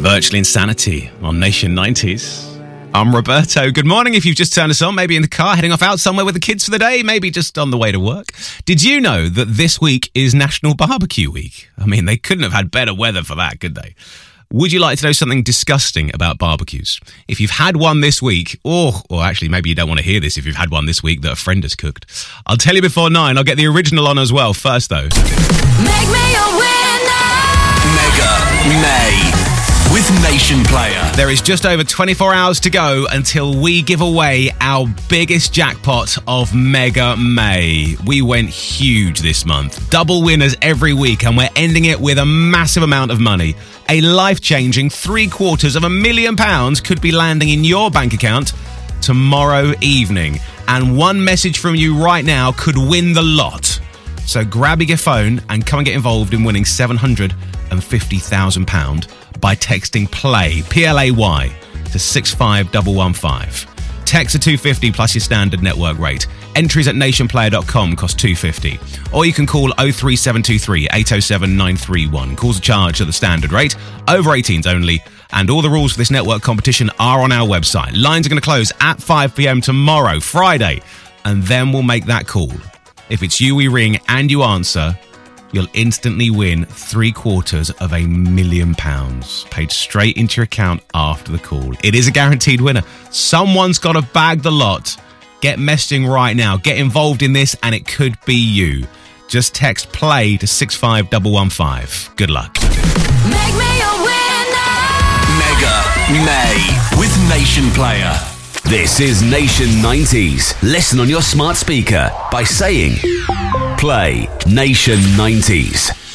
Virtual Insanity on Nation 90s. I'm Roberto. Good morning if you've just turned us on, maybe in the car, heading off out somewhere with the kids for the day, maybe just on the way to work. Did you know that this week is National Barbecue Week? I mean, they couldn't have had better weather for that, could they? Would you like to know something disgusting about barbecues? If you've had one this week, or actually maybe you don't want to hear this if you've had one this week that a friend has cooked, I'll tell you before 9. I'll get the original on as well. First though. Make me a winner! Mega May with Nation Player. There is just over 24 hours to go until we give away our biggest jackpot of Mega May. We went huge this month. Double winners every week, and we're ending it with a massive amount of money. A life-changing £750,000 could be landing in your bank account tomorrow evening. And one message from you right now could win the lot. So grab your phone and come and get involved in winning £750,000 by texting PLAY, P-L-A-Y, to 65115. Text to 250 plus your standard network rate. Entries at nationplayer.com cost $2.50. Or you can call 03723 807 931. Calls are charged at the standard rate. Over 18s only. And all the rules for this network competition are on our website. Lines are going to close at 5 p.m. tomorrow, Friday. And then we'll make that call. If it's you we ring and you answer, you'll instantly win £750,000 paid straight into your account after the call. It is a guaranteed winner. Someone's got to bag the lot. Get messaging right now. Get involved in this and it could be you. Just text PLAY to 65115. Good luck. Make me a winner! Mega May with Nation Player. This is Nation 90s. Listen on your smart speaker by saying Play Nation 90s.